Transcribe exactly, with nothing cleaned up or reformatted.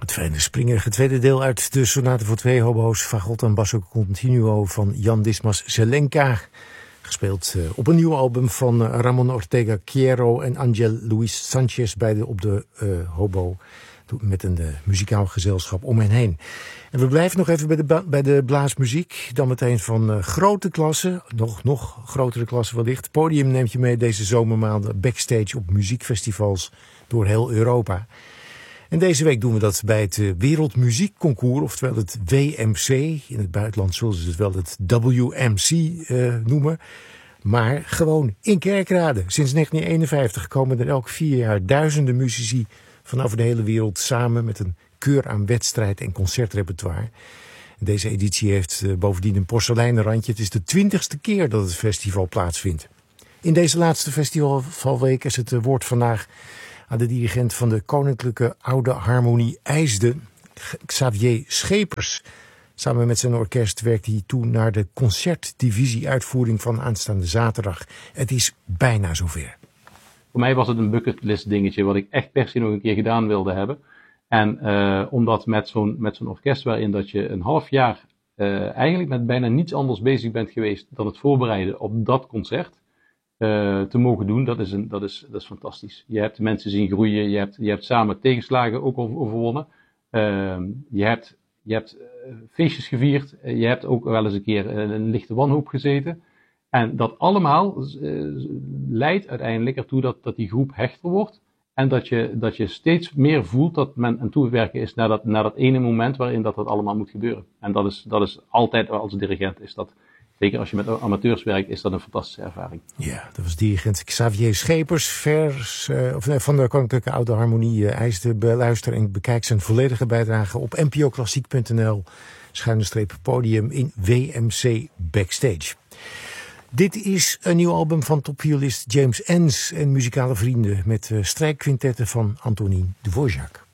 Het fijne springerige tweede deel uit de sonate voor twee hobo's, fagot en basso continuo van Jan Dismas Zelenka. Gespeeld uh, op een nieuw album van uh, Ramon Ortega Quiero en Angel Luis Sanchez, beide op de uh, hobo, met een uh, muzikaal gezelschap om hen heen. En we blijven nog even bij de, ba- bij de blaasmuziek, dan meteen van uh, grote klasse, nog, nog grotere klasse wellicht. Het podium neemt je mee deze zomermaanden backstage op muziekfestivals door heel Europa. En deze week doen we dat bij het Wereldmuziekconcours, oftewel het W M C. In het buitenland zullen ze het wel het W M C uh, noemen. Maar gewoon in Kerkrade. Sinds negentien eenenvijftig komen er elk vier jaar duizenden muzici van over de hele wereld samen met een keur aan wedstrijd en concertrepertoire. Deze editie heeft uh, bovendien een porseleinen randje. Het is de twintigste keer dat het festival plaatsvindt. In deze laatste festivalweek is het uh, woord vandaag aan de dirigent van de Koninklijke Oude Harmonie IJsden, Xavier Schepers. Samen met zijn orkest werkt hij toe naar de concertdivisie uitvoering van aanstaande zaterdag. Het is bijna zover. Voor mij was het een bucketlist dingetje wat ik echt per se nog een keer gedaan wilde hebben. En uh, omdat met zo'n, met zo'n orkest waarin dat je een half jaar uh, eigenlijk met bijna niets anders bezig bent geweest dan het voorbereiden op dat concert. Uh, te mogen doen, dat is, een, dat, is, dat is fantastisch. Je hebt mensen zien groeien, je hebt, je hebt samen tegenslagen ook overwonnen. Uh, je hebt, je hebt uh, feestjes gevierd, uh, je hebt ook wel eens een keer uh, een lichte wanhoop gezeten. En dat allemaal uh, leidt uiteindelijk ertoe dat, dat die groep hechter wordt. En dat je, dat je steeds meer voelt dat men aan toewerken is naar dat, naar dat ene moment waarin dat, dat allemaal moet gebeuren. En dat is, dat is altijd als dirigent is dat. Zeker als je met amateurs werkt, is dat een fantastische ervaring. Ja, dat was dirigent Xavier Schepers, vers, uh, of, nee, van de Koninklijke Oude Harmonie uh, IJsden. Beluister en bekijk zijn volledige bijdrage op n p o klassiek punt n l, schuine streep podium in W M C Backstage. Dit is een nieuw album van topviolist James Enns en muzikale vrienden met uh, strijkquintetten van Antonin Dvorak.